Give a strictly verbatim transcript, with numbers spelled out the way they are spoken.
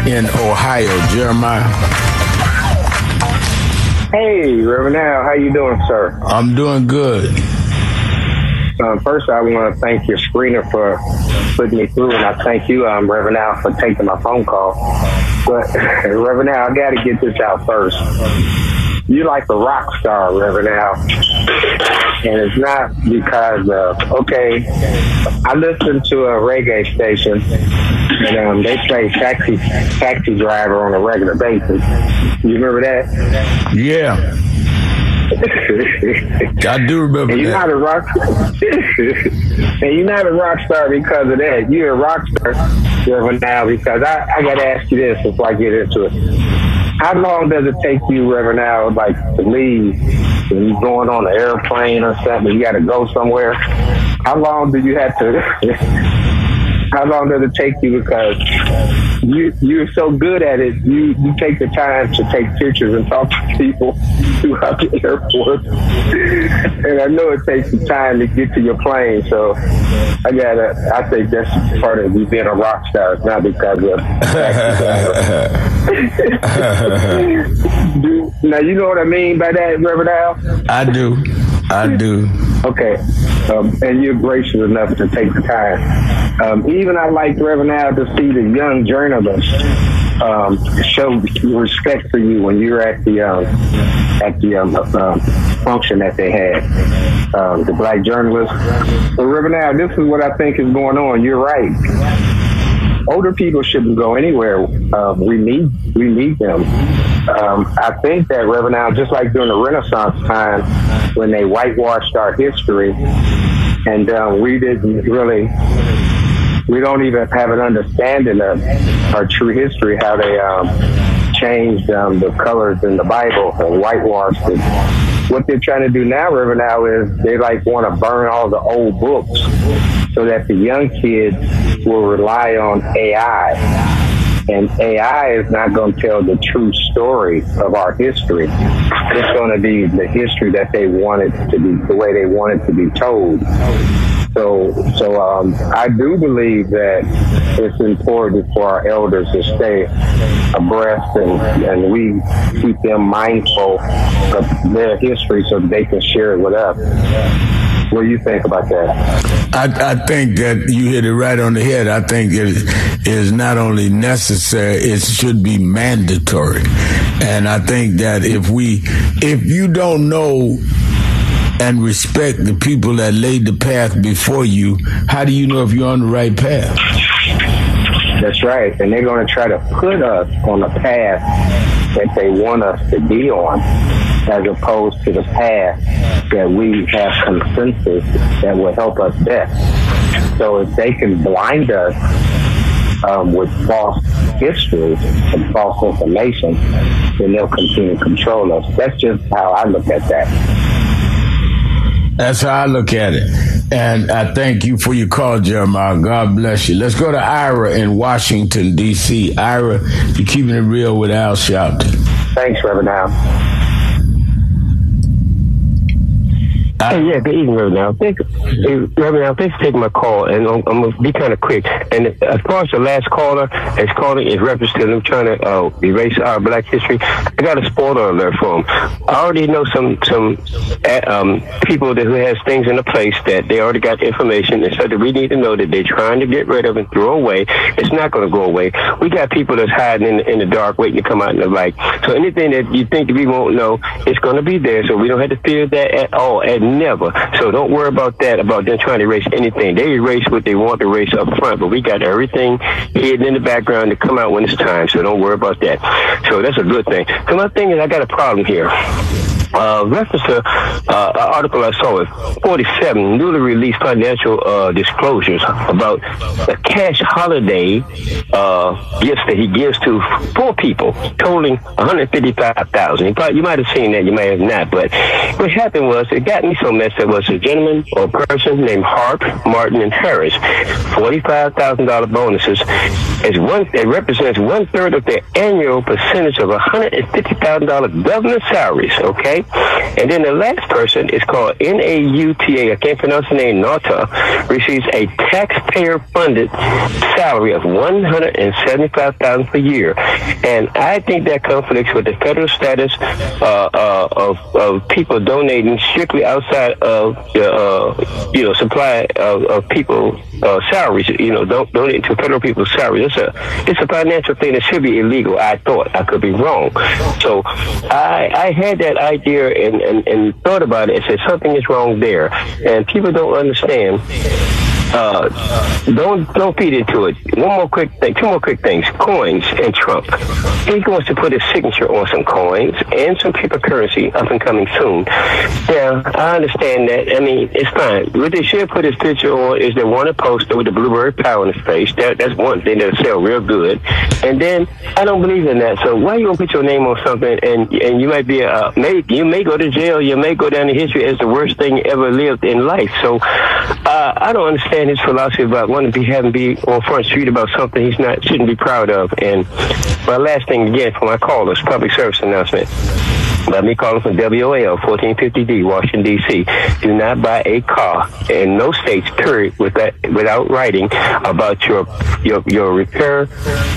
in Ohio. Jeremiah. Hey, Reverend Al, how you doing, sir? I'm doing good. Um, first, I want to thank your screener for putting me through, and I thank you, um, Reverend Al, for taking my phone call. But, Reverend Al, I got to get this out first. You like a rock star, Reverend Al. And it's not because of, okay, I listen to a reggae station, and um, they play Taxi Taxi Driver on a regular basis. You remember that? Yeah. I do remember and you're that. Not a rock and you're not a rock star because of that. You're a rock star, Reverend Al, because I, I got to ask you this before I get into it. How long does it take you, Reverend Al, like to leave when you're going on an airplane or something? You got to go somewhere. How long do you have to? How long does it take you? Because you you're so good at it. You you take the time to take pictures and talk to people throughout the airport. And I know it takes some time to get to your plane. So I gotta. I think that's part of you being a rock star. It's not because of. do, now you know what I mean by that, Reverend Al? I do. I do. Okay. Um, and you're gracious enough to take the time. Um, even I like, Reverend Al, to see the young journalists um, show respect for you when you're at the um, at the um, uh, function that they had, um, the black journalists. So, Reverend Al, this is what I think is going on. You're right. Older people shouldn't go anywhere. Uh, we need we need them. Um, I think that, Reverend Al, just like during the Renaissance time when they whitewashed our history, and uh, we didn't really. We don't even have an understanding of our true history, how they um, changed um, the colors in the Bible and whitewashed it. What they're trying to do now, Reverend Al, is they like want to burn all the old books so that the young kids will rely on A I. And A I is not going to tell the true story of our history. It's going to be the history that they want it to be, the way they want it to be told. So, so um, I do believe that it's important for our elders to stay abreast, and, and we keep them mindful of their history so they can share it with us. What do you think about that? I, I think that you hit it right on the head. I think it is not only necessary, it should be mandatory. And I think that if we, if you don't know and respect the people that laid the path before you, how do you know if you're on the right path? That's right. And they're going to try to put us on the path that they want us to be on, as opposed to the path that we have consensus that will help us best. So if they can blind us um, with false history and false information, then they'll continue to control us. That's just how I look at that. That's how I look at it. And I thank you for your call, Jeremiah. God bless you. Let's go to Ira in Washington, D C Ira, you're keeping it real with Al Sharpton. Thanks, Reverend Al. Uh, yeah, good evening, Reverend Al. Thank, hey, Reverend Al, thanks for taking my call, and I'm, I'm going to be kind of quick. And as far as the last caller is calling in reference to them trying to uh, erase our black history, I got a spoiler alert for them. I already know some some uh, um, people that who has things in the place that they already got information, and so that we need to know that they're trying to get rid of and throw away. It's not going to go away. We got people that's hiding in the, in the dark, waiting to come out in the light. So anything that you think we won't know, it's going to be there. So we don't have to fear that at all. At never. So don't worry about that, about them trying to erase anything. They erase what they want to erase up front, but we got everything hidden in the background to come out when it's time. So don't worry about that. So that's a good thing. So my thing is, I got a problem here. Uh, reference to uh, an article I saw at forty-seven, newly released financial uh, disclosures about the cash holiday uh, gifts that he gives to four people, totaling one hundred fifty-five thousand dollars. You might have seen that, you might have not, but what happened was, it got me so messed up, was a gentleman or person named Harp, Martin, and Harris, forty-five thousand dollars bonuses, as one, it represents one-third of their annual percentage of one hundred fifty thousand dollars government salaries, okay? And then the last person is called N A U T A. I can't pronounce the name. Nauta receives a taxpayer-funded salary of one hundred seventy-five thousand dollars per year, and I think that conflicts with the federal status uh, uh, of, of people donating strictly outside of the uh, you know supply of, of people uh, salaries. You know, don't donate to federal people's salaries. It's a it's a financial thing that should be illegal. I thought I could be wrong, so I I had that idea and, and, and thought about it and said something is wrong there, and people don't understand. Uh, don't don't feed into it. One more quick thing, two more quick things. Coins and Trump. He wants to put his signature on some coins and some cryptocurrency up and coming soon. Yeah, I understand that. I mean, it's fine. What they should put his picture on is they want a poster with the blueberry power in his face. That, that's one thing that'll sell real good. And then I don't believe in that. So why you gonna put your name on something and and you might be a may you may go to jail. You may go down in history as the worst thing ever lived in life. So uh, I don't understand his philosophy about wanting to be having be on Front Street about something he's not shouldn't be proud of. And my last thing again for my callers, public service announcement. Let me calling from W O L fourteen fifty D, Washington D C. Do not buy a car in no states, period, with that without writing about your your your repair